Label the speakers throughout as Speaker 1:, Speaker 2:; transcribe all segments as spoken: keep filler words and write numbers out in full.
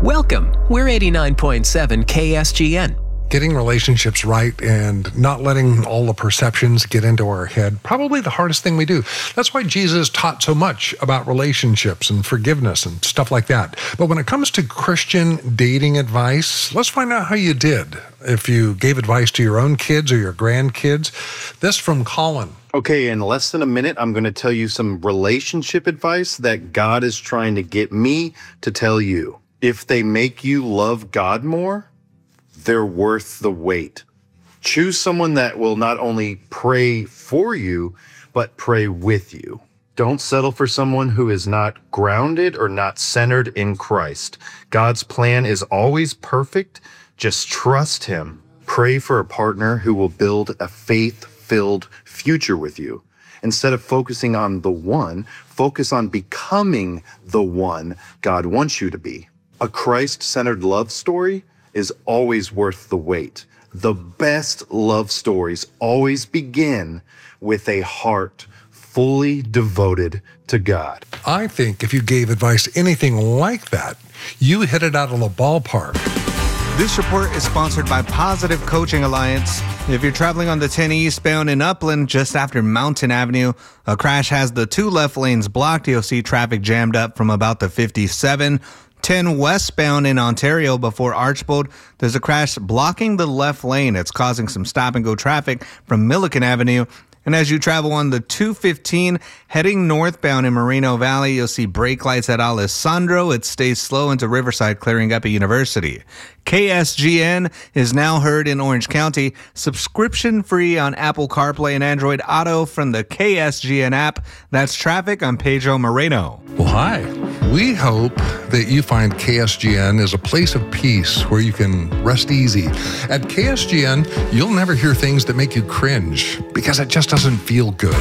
Speaker 1: Welcome. We're eighty-nine point seven K S G N.
Speaker 2: Getting relationships right and not letting all the perceptions get into our head, probably the hardest thing we do. That's why Jesus taught so much about relationships and forgiveness and stuff like that. But when it comes to Christian dating advice, let's find out how you did. If you gave advice to your own kids or your grandkids. This from Colin.
Speaker 3: Okay, in less than a minute, I'm going to tell you some relationship advice that God is trying to get me to tell you. If they make you love God more, they're worth the wait. Choose someone that will not only pray for you, but pray with you. Don't settle for someone who is not grounded or not centered in Christ. God's plan is always perfect. Just trust Him. Pray for a partner who will build a faith-filled future with you. Instead of focusing on the one, focus on becoming the one God wants you to be. A Christ-centered love story is always worth the wait. The best love stories always begin with a heart fully devoted to God.
Speaker 2: I think if you gave advice anything like that, you hit it out of the ballpark.
Speaker 4: This report is sponsored by Positive Coaching Alliance. If you're traveling on the ten eastbound in Upland just after Mountain Avenue, a crash has the two left lanes blocked. You'll see traffic jammed up from about the fifty-seven. ten westbound in Ontario before Archbold, there's a crash blocking the left lane. It's causing some stop-and-go traffic from Milliken Avenue. And as you travel on the two fifteen heading northbound in Moreno Valley, you'll see brake lights at Alessandro. It stays slow into Riverside, clearing up at University. K S G N is now heard in Orange County, subscription-free on Apple CarPlay and Android Auto from the K S G N app. That's traffic on Pedro Moreno.
Speaker 2: Well, hi. We hope that you find K S G N is a place of peace where you can rest easy. At K S G N, you'll never hear things that make you cringe because it just doesn't feel good.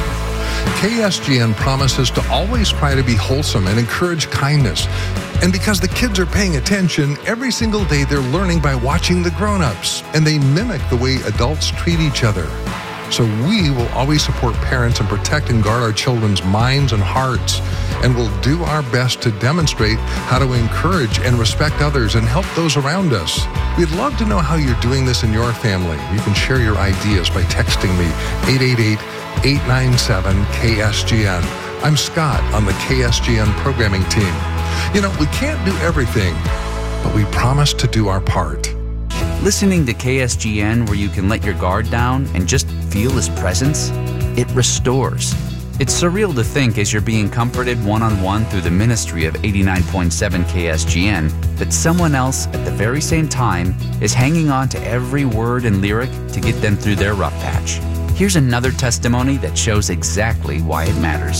Speaker 2: K S G N promises to always try to be wholesome and encourage kindness. And because the kids are paying attention, every single day they're learning by watching the grown-ups, and they mimic the way adults treat each other. So we will always support parents and protect and guard our children's minds and hearts, and we'll do our best to demonstrate how to encourage and respect others and help those around us. We'd love to know how you're doing this in your family. You can share your ideas by texting me, eight eight eight, eight nine seven, K S G N. I'm Scott on the K S G N programming team. You know, we can't do everything, but we promise to do our part.
Speaker 5: Listening to K S G N where you can let your guard down and just feel His presence, it restores. It's surreal to think as you're being comforted one-on-one through the ministry of eighty-nine point seven K S G N that someone else at the very same time is hanging on to every word and lyric to get them through their rough patch. Here's another testimony that shows exactly why it matters.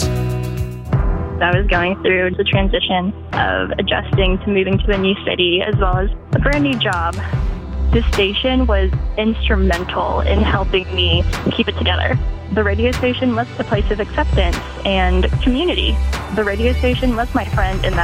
Speaker 6: I was going through the transition of adjusting to moving to a new city as well as a brand new job. This station was instrumental in helping me keep it together. The radio station was a place of acceptance and community. The radio station was my friend in that